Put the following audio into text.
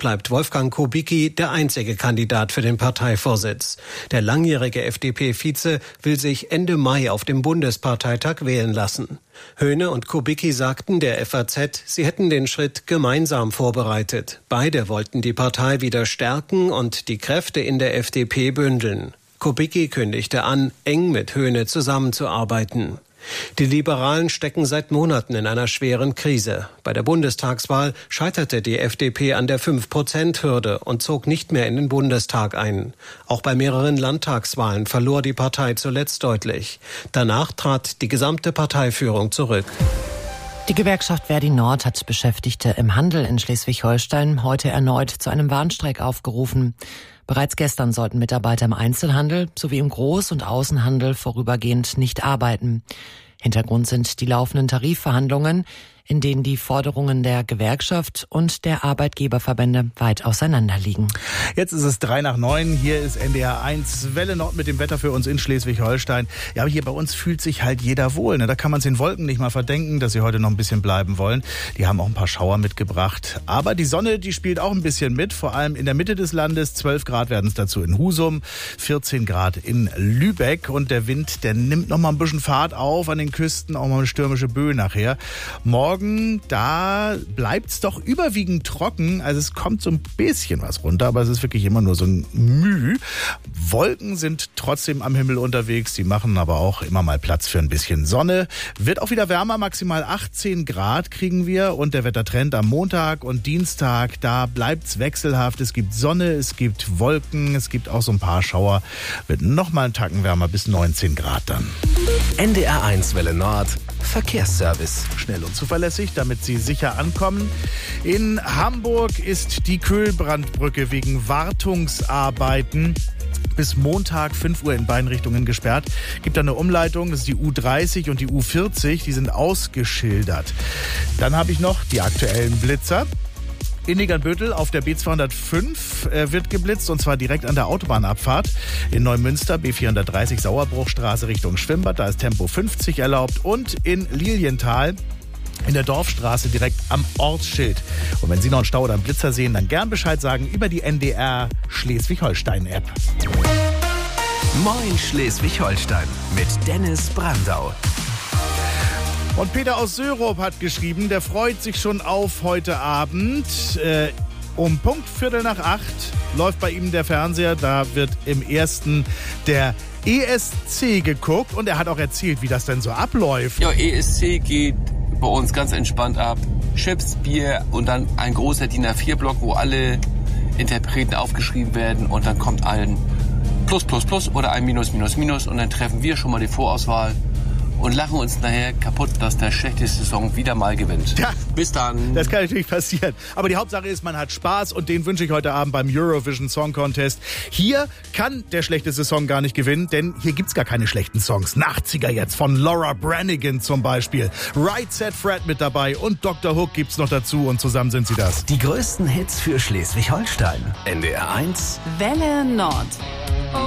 bleibt Wolfgang Kubicki der einzige Kandidat für den Parteivorsitz. Der langjährige FDP-Vize will sich Ende Mai auf dem Bundesparteitag wählen lassen. Höhne und Kubicki sagten der FAZ, sie hätten den Schritt gemeinsam vorbereitet. Beide wollten die Partei wieder stärken und die Kräfte in der FDP bündeln. Kubicki kündigte an, eng mit Höhne zusammenzuarbeiten. Die Liberalen stecken seit Monaten in einer schweren Krise. Bei der Bundestagswahl scheiterte die FDP an der 5%-Hürde und zog nicht mehr in den Bundestag ein. Auch bei mehreren Landtagswahlen verlor die Partei zuletzt deutlich. Danach trat die gesamte Parteiführung zurück. Die Gewerkschaft Verdi Nord hat Beschäftigte im Handel in Schleswig-Holstein heute erneut zu einem Warnstreik aufgerufen. Bereits gestern sollten Mitarbeiter im Einzelhandel sowie im Groß- und Außenhandel vorübergehend nicht arbeiten. Hintergrund sind die laufenden Tarifverhandlungen, in denen die Forderungen der Gewerkschaft und der Arbeitgeberverbände weit auseinanderliegen. Jetzt ist es 8:03. Hier ist NDR 1 Welle Nord mit dem Wetter für uns in Schleswig-Holstein. Ja, aber hier bei uns fühlt sich halt jeder wohl. Ne? Da kann man es den Wolken nicht mal verdenken, dass sie heute noch ein bisschen bleiben wollen. Die haben auch ein paar Schauer mitgebracht. Aber die Sonne, die spielt auch ein bisschen mit. Vor allem in der Mitte des Landes. 12 Grad werden es dazu in Husum, 14 Grad in Lübeck. Und der Wind, der nimmt noch mal ein bisschen Fahrt auf an den Küsten. Auch mal eine stürmische Böe nachher. Morgen, da bleibt's doch überwiegend trocken. Also es kommt so ein bisschen was runter, aber es ist wirklich immer nur so ein Müh. Wolken sind trotzdem am Himmel unterwegs. Die machen aber auch immer mal Platz für ein bisschen Sonne. Wird auch wieder wärmer, maximal 18 Grad kriegen wir. Und der Wettertrend am Montag und Dienstag, da bleibt's wechselhaft. Es gibt Sonne, es gibt Wolken, es gibt auch so ein paar Schauer. Wird noch mal einen Tacken wärmer, bis 19 Grad dann. NDR 1 Welle Nord. Verkehrsservice. Schnell und zuverlässig, damit Sie sicher ankommen. In Hamburg ist die Kühlbrandbrücke wegen Wartungsarbeiten bis Montag 5 Uhr in beiden Richtungen gesperrt. Gibt da eine Umleitung, das ist die U30 und die U40, die sind ausgeschildert. Dann habe ich noch die aktuellen Blitzer. In Nickernbüttel auf der B205 wird geblitzt, und zwar direkt an der Autobahnabfahrt. In Neumünster B430 Sauerbruchstraße Richtung Schwimmbad, da ist Tempo 50 erlaubt. Und in Lilienthal in der Dorfstraße direkt am Ortsschild. Und wenn Sie noch einen Stau oder einen Blitzer sehen, dann gern Bescheid sagen über die NDR Schleswig-Holstein-App. Moin Schleswig-Holstein mit Dennis Brandau. Und Peter aus Sörup hat geschrieben, der freut sich schon auf heute Abend. Um Punkt 7:45 läuft bei ihm der Fernseher. Da wird im ersten der ESC geguckt. Und er hat auch erzählt, wie das denn so abläuft. Ja, ESC geht bei uns ganz entspannt ab. Chips, Bier und dann ein großer DIN A4-Block, wo alle Interpreten aufgeschrieben werden. Und dann kommt ein Plus, Plus, Plus oder ein Minus, Minus, Minus. Und dann treffen wir schon mal die Vorauswahl und lachen uns nachher kaputt, dass der schlechteste Song wieder mal gewinnt. Ja, bis dann. Das kann natürlich passieren. Aber die Hauptsache ist, man hat Spaß, und den wünsche ich heute Abend beim Eurovision Song Contest. Hier kann der schlechteste Song gar nicht gewinnen, denn hier gibt's gar keine schlechten Songs. 80er jetzt von Laura Branigan zum Beispiel. Right Said Fred mit dabei und Dr. Hook gibt's noch dazu, und zusammen sind sie das. Die größten Hits für Schleswig-Holstein. NDR 1 Welle Nord.